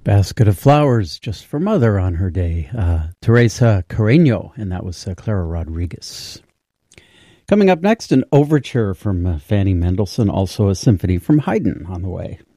Basket of Flowers, just for Mother on her day. Teresa Carreño, and that was Clara Rodriguez. Coming up next, an overture from Fanny Mendelssohn, also a symphony from Haydn on the way.